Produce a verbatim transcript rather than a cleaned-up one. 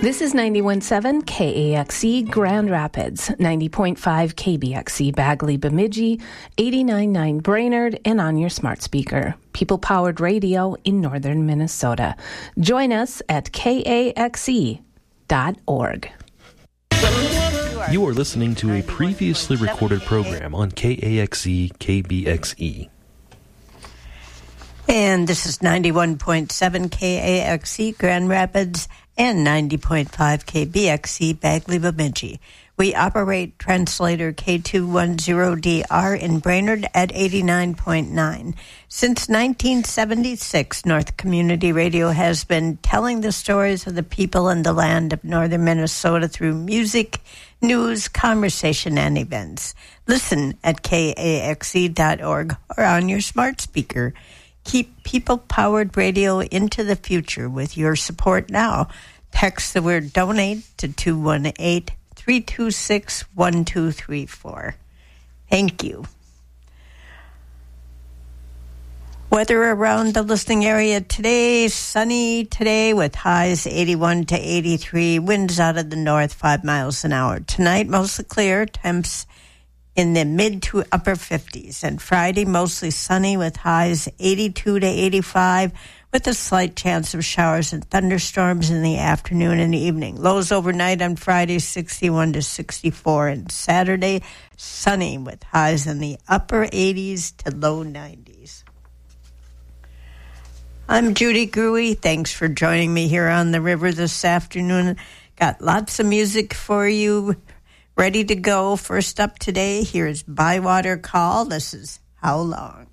This is ninety-one point seven K A X E Grand Rapids, ninety point five K B X E Bagley Bemidji, eighty-nine point nine Brainerd, and on your smart speaker. People-powered radio in northern Minnesota. Join us at K A X E dot org. You are listening to a previously recorded program on K A X E K B X E. And this is ninety-one point seven K A X E Grand Rapids and ninety point five K B X E Bagley Bemidji. We operate translator K two ten D R in Brainerd at eighty-nine point nine. Since nineteen seventy-six, North Community Radio has been telling the stories of the people and the land of northern Minnesota through music, news, conversation, and events. Listen at K A X E dot org or on your smart speaker. Keep people-powered radio into the future with your support now. Text the word donate to two one eight, three two six, one two three four. Thank you. Weather around the listening area today, sunny today with highs eighty-one to eighty-three, winds out of the north five miles an hour. Tonight, mostly clear, temps in the mid to upper fifties. And Friday, mostly sunny with highs eighty-two to eighty-five, with a slight chance of showers and thunderstorms in the afternoon and evening. Lows overnight on Friday, sixty-one to sixty-four. And Saturday, sunny with highs in the upper eighties to low nineties. I'm Judy Gruey. Thanks for joining me here on the river this afternoon. Got lots of music for you ready to go. First up today, here's Bywater Call. This is How Long.